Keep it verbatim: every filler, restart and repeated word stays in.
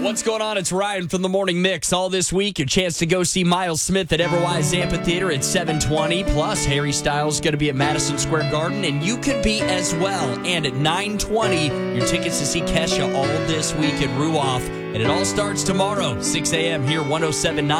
What's going on? It's Ryan from the Morning Mix. All this week, your chance to go see Miles Smith at Everwise Amphitheater at seven twenty. Plus, Harry Styles going to be at Madison Square Garden, and you could be as well. And at nine twenty, your tickets to see Kesha all this week at Ruoff. And it all starts tomorrow, six a.m. here, one oh seven point nine.